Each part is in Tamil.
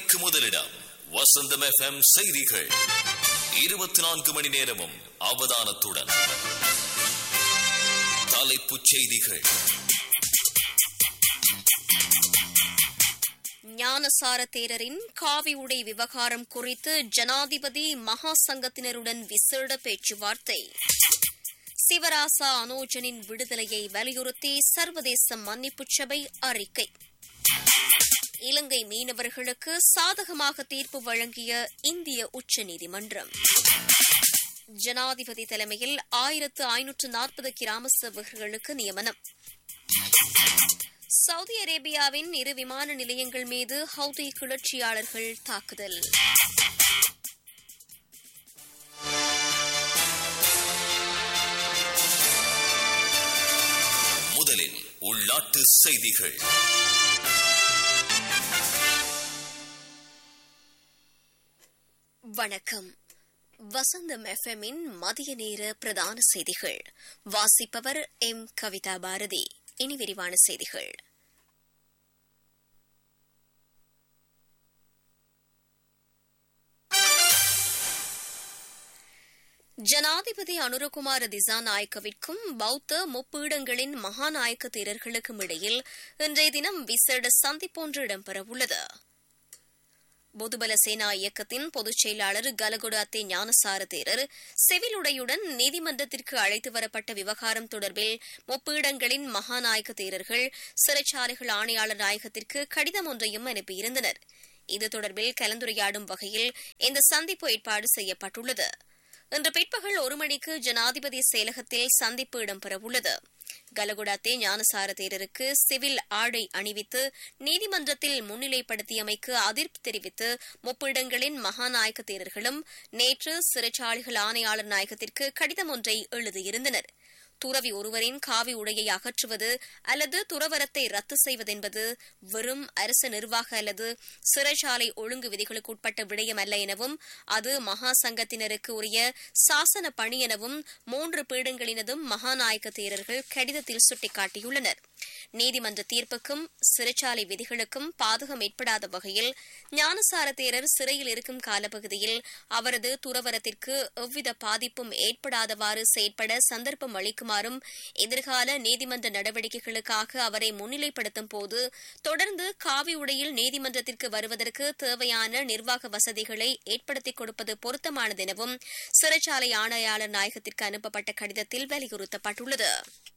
செய்திகளுக்கு முதலிடம் வசந்தம் FM செய்திகள். 24 மணி நேரமும் அவதானத்துடன். தலைப்புச் செய்திகள். ஞானசார தேரரின் காவி உடை விவகாரம் குறித்து ஜனாதிபதி மகா சங்கத்தினருடன் விசேட பேச்சுவார்த்தை. சிவராசா அனோஜனின் விடுதலையை வலியுறுத்தி சர்வதேச மன்னிப்புச் சபை அறிக்கை. இலங்கை மீனவர்களுக்கு சாதகமாக தீர்ப்பு வழங்கிய இந்திய உச்சநீதிமன்றம். ஜனாதிபதி தலைமையில் 1540 கிராம சேவகர்களுக்கு நியமனம். சவுதி அரேபியாவின் 2 விமான நிலையங்கள் மீது ஹவுதி கிளர்ச்சியாளர்கள் தாக்குதல். முதலில் உள்நாட்டு செய்திகள். வணக்கம். வசந்தம் எஃப்எம்மின் மதிய நேர பிரதான செய்திகள். வாசிப்பவர் எம் கவிதா பாரதி. இனி விரிவான செய்திகள். ஜனாதிபதி அனுரகுமார திசாநாயக்கவிற்கும் பௌத்த முப்பீடங்களின் மகாநாயக்க தேரர்களுக்கும் இடையில் இன்றைய தினம் விசேட சந்திப்பொன்று இடம்பெறவுள்ளது. பொதுபல சேனா இயக்கத்தின் பொதுச் செயலாளர் கலகொட அத்தே ஞானசார தேரர் செவிலுடையுடன் நீதிமன்றத்திற்கு அழைத்து வரப்பட்ட விவகாரம் தொடர்பில் முப்பீடங்களின் மகாநாயக்க தேரர்கள் சிறைச்சாலைகள் ஆணையாளர் நாயகத்திற்கு கடிதம் ஒன்றையும் அனுப்பியிருந்தனர். இது தொடர்பில் கலந்துரையாடும் வகையில் இந்த சந்திப்பு ஏற்பாடு செய்யப்பட்டுள்ளது. இன்று பிற்பகல் 1 மணிக்கு ஜனாதிபதி செயலகத்தில் சந்திப்பு இடம்பெறவுள்ளது. கலகுடாத்தே ஞானசார தேரருக்கு சிவில் ஆடை அணிவித்து நீதிமன்றத்தில் முன்னிலைப்படுத்தியமைக்கு அதிருப்தி தெரிவித்து முப்பீடங்களின் மகாநாயக்க தேரர்களும் நேற்று சிறைச்சாலைகள் ஆணையாளர் நாயகத்திற்கு கடிதம் ஒன்றை எழுதியிருந்தனர். துறவி ஒருவரின் காவி உடையை அகற்றுவது அல்லது துறவரத்தை ரத்து செய்வதென்பது வெறும் அரசு நிர்வாக அல்லது சிறைச்சாலை ஒழுங்கு விதிகளுக்கு உட்பட்ட விடயம் அல்ல எனவும் அது மகா சங்கத்தினருக்கு உரிய சாசன பணி எனவும் 3 பீடங்களினதும் மகாநாயக்க தேரர்கள் கடிதத்தில் சுட்டிக்காட்டியுள்ளனர். நீதிமன்ற தீர்ப்புக்கும் சிறைச்சாலை விதிகளுக்கும் பாதகம் ஏற்படாத வகையில் ஞானசார தேரர் சிறையில் இருக்கும் காலப்பகுதியில் அவரது துறவரத்திற்கு எவ்வித பாதிப்பும் ஏற்படாதவாறு செயற்பட சந்தர்ப்பம் அளிக்குமாறும் எதிர்கால நீதிமன்ற நடவடிக்கைகளுக்காக அவரை முன்னிலைப்படுத்தும் போது தொடர்ந்து காவி உடையில் நீதிமன்றத்திற்கு வருவதற்கு தேவையான நிர்வாக வசதிகளை ஏற்படுத்திக் கொடுப்பது பொருத்தமானது எனவும் சிறைச்சாலை ஆணையாளர் நாயகத்திற்கு அனுப்பப்பட்ட கடிதத்தில் வலியுறுத்தப்பட்டுள்ளது.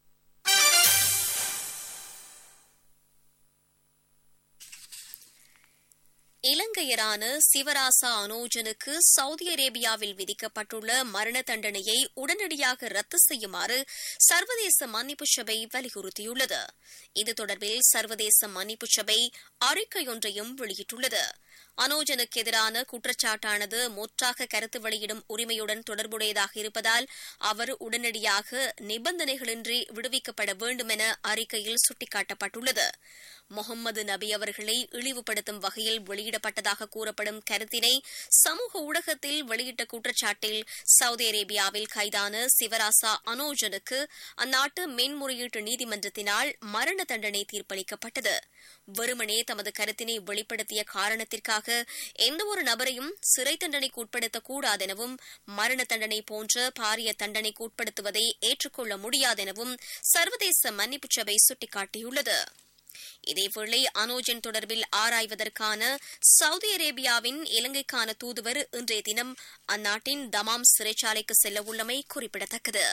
இலங்கையரான சிவராசா அனோஜனுக்கு சவுதி அரேபியாவில் விதிக்கப்பட்டுள்ள மரண தண்டனையை உடனடியாக ரத்து செய்யுமாறு சர்வதேச மன்னிப்பு சபை வலியுறுத்தியுள்ளது. இது தொடர்பில் சர்வதேச மன்னிப்பு சபை அறிக்கையொன்றையும் வெளியிட்டுள்ளது. அனோஜனுக்கு எதிரான குற்றச்சாட்டானது முற்றாக கருத்து வெளியிடும் உரிமையுடன் தொடர்புடையதாக இருப்பதால் அவர் உடனடியாக நிபந்தனைகளின்றி விடுவிக்கப்பட வேண்டும் என அறிக்கையில் சுட்டிக்காட்டப்பட்டுள்ளது. முகம்மது நபி அவர்களை இழிவுபடுத்தும் வகையில் வெளியிடப்பட்டதாக கூறப்படும் கருத்தினை சமூக ஊடகத்தில் வெளியிட்ட குற்றச்சாட்டில் சவுதி அரேபியாவில் கைதான சிவராசா அனோஜனுக்கு அந்நாட்டு மேன்முறையீட்டு நீதிமன்றத்தினால் மரண தண்டனை தீர்ப்பளிக்கப்பட்டது. வெறுமனே தமது கருத்தினை வெளிப்படுத்திய காரணத்திற்காக எந்தவொரு நபரையும் சிறை தண்டனைக்கு உட்படுத்தக்கூடாது எனவும் மரண தண்டனை போன்ற பாரிய தண்டனைக்கு உட்படுத்துவதை ஏற்றுக்கொள்ள முடியாது எனவும் சர்வதேச மன்னிப்பு சபை சுட்டிக்காட்டியுள்ளது. இதேவேளை அனோஜன் தொடர்பில் ஆராய்வதற்கான சவுதி அரேபியாவின் இலங்கைக்கான தூதுவர் இன்றைய தினம் அந்நாட்டின் தமாம் சிறைச்சாலைக்கு செல்லவுள்ளமை குறிப்பிடத்தக்கது.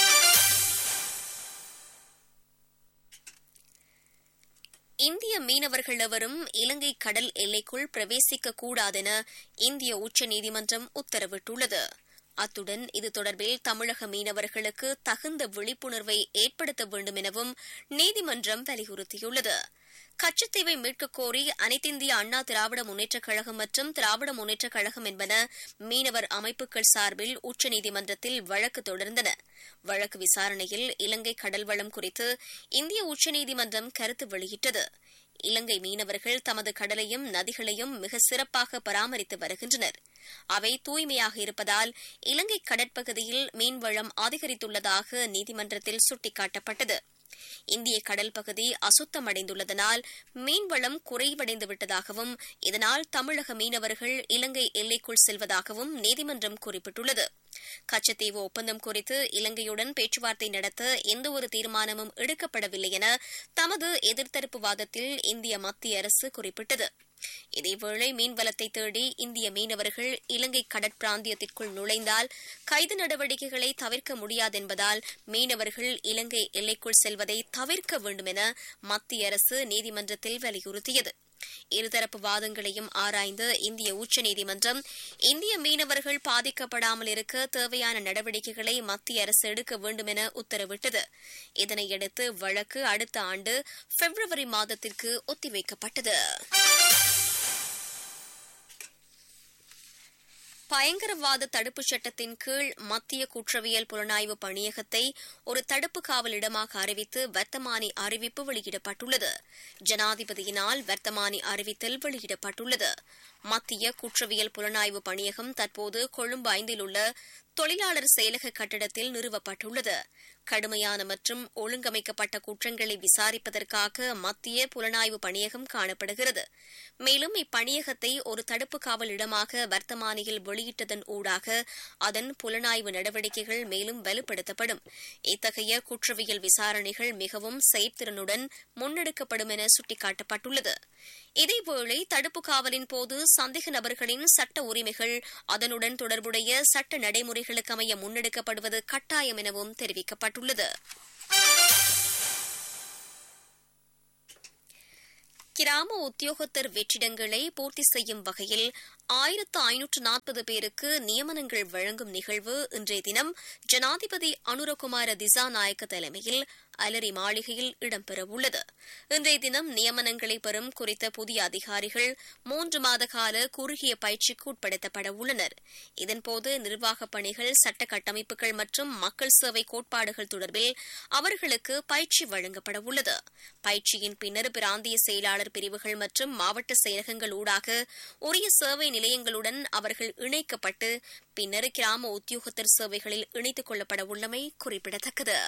இந்திய மீனவர்கள் எவரும் இலங்கை கடல் எல்லைக்குள் பிரவேசிக்கக்கூடாதென இந்திய உச்சநீதிமன்றம் உத்தரவிட்டுள்ளது. அத்துடன் இது தொடர்பில் தமிழக மீனவர்களுக்கு தகுந்த விழிப்புணர்வை ஏற்படுத்த வேண்டும் எனவும் நீதிமன்றம் வலியுறுத்தியுள்ளது. கச்சத்தீவை மீட்கக் கோரி அனைத்திந்திய அண்ணா திராவிட முன்னேற்றக் கழகம் மற்றும் திராவிட முன்னேற்றக் கழகம் என்பன மீனவர் அமைப்புகள் சார்பில் உச்சநீதிமன்றத்தில் வழக்கு தொடர்ந்தன. வழக்கு விசாரணையில் இலங்கை கடல்வளம் குறித்து இந்திய உச்சநீதிமன்றம் கருத்து வெளியிட்டது. இலங்கை மீனவர்கள் தமது கடலையும் நதிகளையும் மிக சிறப்பாக பராமரித்து வருகின்றனர். அவை தூய்மையாக இருப்பதால் இலங்கை கடற்பகுதியில் மீன்வளம் அதிகரித்துள்ளதாக நீதிமன்றத்தில் சுட்டிக்காட்டப்பட்டது. இந்திய கடல் பகுதி அசுத்தமடைந்துள்ளதனால் மீன்வளம் குறைவடைந்து விட்டதாகவும் இதனால் தமிழக மீனவர்கள் இலங்கை எல்லைக்குள் செல்வதாகவும் நீதிமன்றம் குறிப்பிட்டுள்ளது. கச்சத்தீவு ஒப்பந்தம் குறித்து இலங்கையுடன் பேச்சுவார்த்தை நடத்த எந்தவொரு தீர்மானமும் எடுக்கப்படவில்லை என தமது எதிர்த்தரப்பு வாதத்தில் இந்திய மத்திய அரசு குறிப்பிட்டது. இதேவேளை மீன்வளத்தை தேடி இந்திய மீனவர்கள் இலங்கை கடற்பிராந்தியத்திற்குள் நுழைந்தால் கைது நடவடிக்கைகளை தவிர்க்க முடியாதென்பதால் மீனவர்கள் இலங்கை எல்லைக்குள் செல்வதை தவிர்க்க வேண்டும் என மத்திய அரசு நீதிமன்றத்தில் வலியுறுத்தியது. இருதரப்பு வாதங்களையும் ஆராய்ந்த இந்திய உச்சநீதிமன்றம் இந்திய மீனவர்கள் பாதிக்கப்படாமல் இருக்க தேவையான நடவடிக்கைகளை மத்திய அரசு எடுக்க வேண்டும் என உத்தரவிட்டது. இதனையடுத்து வழக்கு அடுத்த ஆண்டு பிப்ரவரி மாதத்திற்கு ஒத்திவைக்கப்பட்டது. பயங்கரவாத தடுப்புச் சட்டத்தின் கீழ் மத்திய குற்றவியல் புலனாய்வு பணியகத்தை ஒரு தடுப்பு காவல் இடமாக அறிவித்து வர்த்தமானி அறிவிப்பு வெளியிடப்பட்டுள்ளது. ஜனாதிபதியினால் வர்த்தமானி அறிவித்தல் வெளியிடப்பட்டுள்ளது. மத்திய குற்றவியல் புலனாய்வு பணியகம் தற்போது கொழும்பு 5 உள்ள தொழிலாளர் செயலக கட்டடத்தில் நிறுவப்பட்டுள்ளது. கடுமையான மற்றும் ஒழுங்கமைக்கப்பட்ட குற்றங்களை விசாரிப்பதற்காக மத்திய புலனாய்வு பணியகம் காணப்படுகிறது. மேலும் இப்பணியகத்தை ஒரு தடுப்பு காவல் இடமாக வர்த்தமானியில் வெளியிட்டதன் ஊடாக அதன் புலனாய்வு நடவடிக்கைகள் மேலும் வலுப்படுத்தப்படும். இத்தகைய குற்றவியல் விசாரணைகள் மிகவும் செயற்திறனுடன் முன்னெடுக்கப்படும் என சுட்டிக்காட்டப்பட்டுள்ளது. இதேவேளை தடுப்பு காவலின் போது சந்தேக நபர்களின் சட்ட உரிமைகள் அதனுடன் தொடர்புடைய சட்ட நடைமுறைகளுக்கு அமைய முன்னெடுக்கப்படுவது கட்டாயம் எனவும் தெரிவிக்கப்பட்டுள்ளது. கிராம உத்தியோகத்தர் வெற்றிடங்களை பூர்த்தி செய்யும் வகையில் 1540 பேருக்கு நியமனங்கள் வழங்கும் நிகழ்வு இன்றைய தினம் ஜனாதிபதி அனுரகுமார திசாநாயக்க தலைமையில் அலரி மாளிகையில் இடம்பெறவுள்ளது. இன்றைய தினம் நியமனங்களை பெறும் குறித்த புதிய அதிகாரிகள் 3 மாத கால குறுகிய பயிற்சிக்கு உட்படுத்தப்பட உள்ளனர். இதன்போது நிர்வாகப் பணிகள், சட்ட கட்டமைப்புகள் மற்றும் மக்கள் சேவை கோட்பாடுகள் தொடர்பில் அவர்களுக்கு பயிற்சி வழங்கப்பட உள்ளது. பயிற்சியின் பின்னர் பிராந்திய செயலாளர் பிரிவுகள் மற்றும் மாவட்ட செயலகங்கள் ஊடாக உரிய சேவை நிலையங்களுடன் அவர்கள் இணைக்கப்பட்டு பின்னர் கிராம உத்தியோகத்தர் சேவைகளில் இணைத்துக் கொள்ளப்பட உள்ளமை குறிப்பிடத்தக்கது.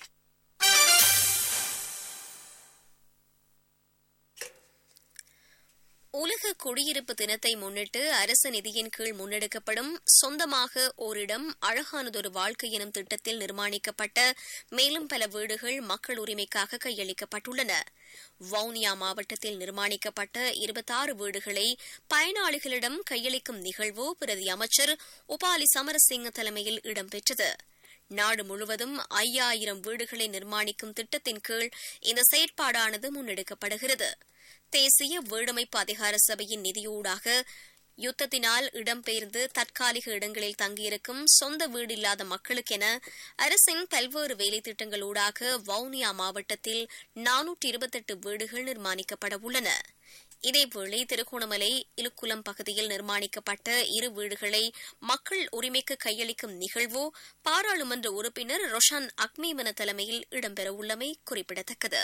உலக குடியிருப்பு தினத்தை முன்னிட்டு அரசு நிதியின் கீழ் முன்னெடுக்கப்படும் சொந்தமாக ஓரிடம் அழகானதொரு வாழ்க்கை எனும் திட்டத்தில் நிர்மாணிக்கப்பட்ட மேலும் பல வீடுகள் மக்கள் உரிமைக்காக கையளிக்கப்பட்டுள்ளன. வவுனியா மாவட்டத்தில் நிர்மாணிக்கப்பட்ட 26 வீடுகளை பயனாளிகளிடம் கையளிக்கும் நிகழ்வு பிரதி அமைச்சர் உபாலி சமரசிங்க தலைமையில் இடம்பெற்றது. நாடு முழுவதும் 5000 வீடுகளை நிர்மாணிக்கும் திட்டத்தின் கீழ் இந்த செயற்பாடானது முன்னெடுக்கப்படுகிறது. தேசிய வீடமைப்பு அதிகார சபையின் நிதியூடாக யுத்தத்தினால் இடம்பெயர்ந்து தற்காலிக இடங்களில் தங்கியிருக்கும் சொந்த வீடு இல்லாத மக்களுக்கென அரசின் பல்வேறு வேலைத்திட்டங்களூடாக வவுனியா மாவட்டத்தில் 428 வீடுகள் நிர்மாணிக்கப்பட உள்ளன. இதேவேளை திருகோணமலை இலுக்குளம் பகுதியில் நிர்மாணிக்கப்பட்ட 2 வீடுகளை மக்கள் உரிமைக்கு கையளிக்கும் நிகழ்வு பாராளுமன்ற உறுப்பினர் ரொஷான் அக்மீமன தலைமையில் இடம்பெறவுள்ளமை குறிப்பிடத்தக்கது.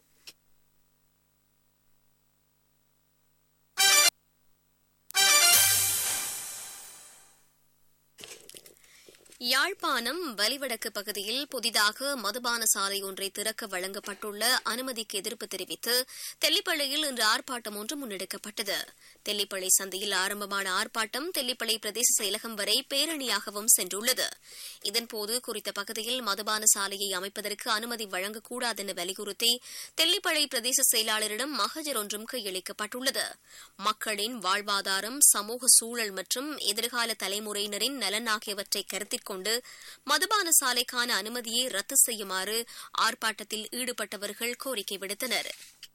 யாழ்ப்பாணம் வலிவடக்கு பகுதியில் புதிதாக மதுபான சாலை ஒன்றை திறக்க வழங்கப்பட்டுள்ள அனுமதிக்கு எதிர்ப்பு தெரிவித்து தெல்லிப்பளையில் இன்று ஆர்ப்பாட்டம் ஒன்று முன்னெடுக்கப்பட்டது. தெல்லிப்பளை சந்தையில் ஆரம்பமான ஆர்ப்பாட்டம் தெல்லிப்பளை பிரதேச செயலகம் வரை பேரணியாகவும் சென்றுள்ளது. இதன்போது குறித்த பகுதியில் மதுபான சாலையை அமைப்பதற்கு அனுமதி வழங்கக்கூடாது என வலியுறுத்தி தெல்லிப்பளை பிரதேச செயலாளரிடம் மகஜர் ஒன்றும் கையளிக்கப்பட்டுள்ளது. மக்களின் வாழ்வாதாரம், சமூக சூழல் மற்றும் எதிர்கால தலைமுறையினரின் நலன் ஆகியவற்றை கருத்தில் கொண்டு மதுபான சாலைக்கான அனுமதியை ரத்து செய்யுமாறு ஆர்ப்பாட்டத்தில் ஈடுபட்டவர்கள் கோரிக்கை விடுத்தனர்.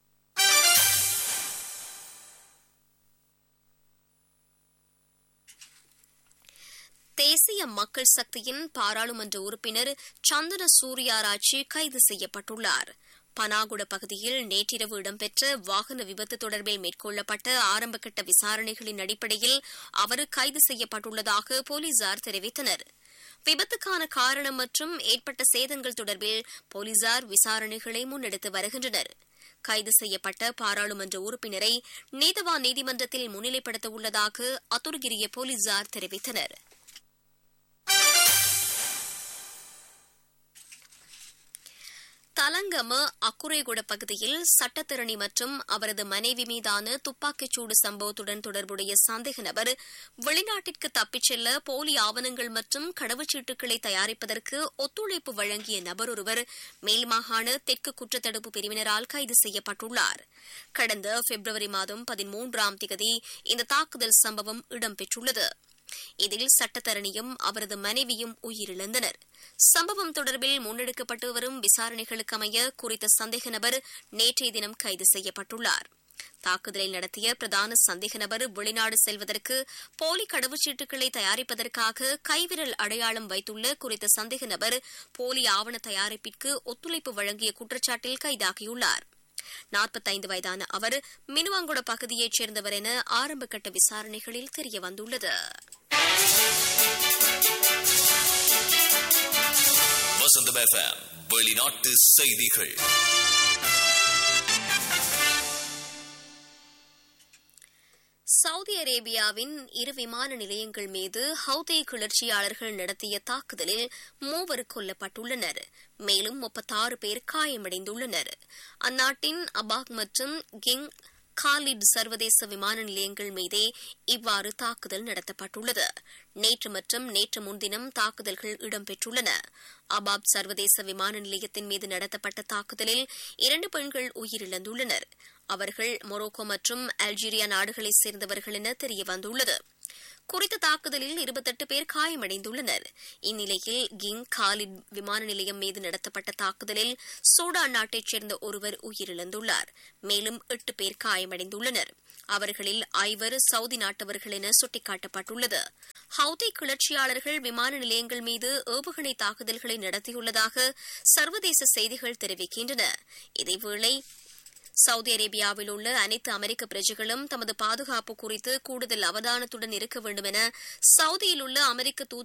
தேசிய மக்கள் சக்தியின் பாராளுமன்ற உறுப்பினர் சந்தன சூர்யாராச்சி கைது செய்யப்பட்டுள்ளார். பனாகுட பகுதியில் நேற்றிரவு இடம்பெற்ற வாகன விபத்து தொடர்பில் மேற்கொள்ளப்பட்ட ஆரம்பகட்ட விசாரணைகளின் அடிப்படையில் அவர் கைது செய்யப்பட்டுள்ளதாக போலீசார் தெரிவித்தனர். விபத்துக்கான காரணம் மற்றும் ஏற்பட்ட சேதங்கள் தொடர்பில் போலீசார் விசாரணைகளை முன்னெடுத்து வருகின்றனர். கைது செய்யப்பட்ட பாராளுமன்ற உறுப்பினரை நீதவான் நீதிமன்றத்தில் முன்னிலைப்படுத்த உள்ளதாக அத்துர்கிரிய போலீசார் தெரிவித்தனர். தலங்கம அக்குரேகுட பகுதியில் சட்டத்திரணி மற்றும் அவரது மனைவி மீதான துப்பாக்கிச்சூடு சம்பவத்துடன் தொடர்புடைய சந்தேக நபர் வெளிநாட்டிற்கு தப்பிச் செல்ல போலி ஆவணங்கள் மற்றும் கடவுச்சீட்டுகளை தயாரிப்பதற்கு ஒத்துழைப்பு வழங்கிய நபர் ஒருவர் மேல்மாகாண தெற்கு குற்றத்தடுப்பு பிரிவினரால் கைது செய்யப்பட்டுள்ளார். கடந்த பிப்ரவரி மாதம் 13ஆம் தேதி இந்த தாக்குதல் சம்பவம் இடம்பெற்றுள்ளது. இதில் சட்டத்தரணியும் அவரது மனைவியும் உயிரிழந்தனர். சம்பவம் தொடர்பில் முன்னெடுக்கப்பட்டு வரும் விசாரணைகளுக்கு அமைய குறித்த சந்தேக நபர் நேற்றைய தினம் கைது செய்யப்பட்டுள்ளார். தாக்குதலை நடத்திய பிரதான சந்தேக நபர் வெளிநாடு செல்வதற்கு போலி கடவுச்சீட்டுகளை தயாரிப்பதற்காக கைவிரல் அடையாளம் வைத்துள்ள குறித்த சந்தேக நபர் போலி ஆவண தயாரிப்பிற்கு ஒத்துழைப்பு வழங்கிய குற்றச்சாட்டில் கைதாகியுள்ளார். 45 வயதான அவர் மினுவாங்குட பகுதியைச் சேர்ந்தவர் என ஆரம்பகட்ட விசாரணைகளில் தெரியவந்துள்ளது. வசந்தம் FM வெளிநாட்டு செய்திகள். சவுதி அரேபியாவின் 2 விமான நிலையங்கள் மீது ஹவுதி கிளர்ச்சியாளர்கள் நடத்திய தாக்குதலில் 3 கொல்லப்பட்டுள்ளனர். மேலும் 36 பேர் காயமடைந்துள்ளனர். அந்நாட்டின் அபாக் மற்றும் கிங் காலிட் சர்வதேச விமான நிலையங்கள் மீதே இவ்வாறு தாக்குதல் நடத்தப்பட்டுள்ளது. நேற்று மற்றும் நேற்று முன்தினம் தாக்குதல்கள் இடம்பெற்றுள்ளன. அபாப் சர்வதேச விமான நிலையத்தின் மீது நடத்தப்பட்ட தாக்குதலில் 2 பெண்கள் உயிரிழந்துள்ளனர். அவர்கள் மொரோக்கோ மற்றும் அல்ஜீரியா நாடுகளைச் சேர்ந்தவர்கள் என தெரியவந்துள்ளது. குறித்த தாக்குதலில் 28 பேர் காயமடைந்துள்ளனர். இந்நிலையில் கிங் காலிட் விமான நிலையம் மீது நடத்தப்பட்ட தாக்குதலில் சூடான் நாட்டைச் சேர்ந்த ஒருவர் உயிரிழந்துள்ளார். மேலும் 8 பேர் காயமடைந்துள்ளனர். அவர்களில் 5 சவுதி நாட்டவர்கள் என சுட்டிக்காட்டப்பட்டுள்ளது. ஹவுதி கிளர்ச்சியாளர்கள் விமான நிலையங்கள் மீது ஏவுகணை தாக்குதல்களை நடத்தியுள்ளதாக சர்வதேச செய்திகள் தெரிவிக்கின்றன. இதேவேளை சவுதி அரேபியாவில் உள்ள அனைத்து அமெரிக்க பிரஜைகளும் தமது பாதுகாப்பு குறித்து கூடுதல் அவதானத்துடன் இருக்க வேண்டும் என சவுதியில் உள்ள அமெரிக்க